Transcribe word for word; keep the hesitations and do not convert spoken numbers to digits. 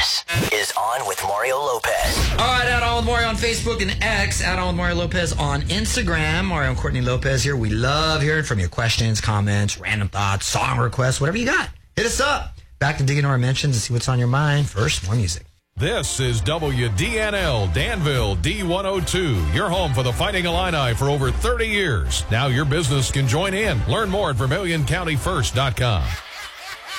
This is On with Mario Lopez. All right, out On with Mario on Facebook and X, out On with Mario Lopez on Instagram. Mario and Courtney Lopez here. We love hearing from you. Questions, comments, random thoughts, song requests, whatever you got. Hit us up. Back to dig into our mentions and see what's on your mind. First, more music. This is W D N L Danville D one oh two, your home for the Fighting Illini for over thirty years. Now your business can join in. Learn more at Vermilion County First dot com.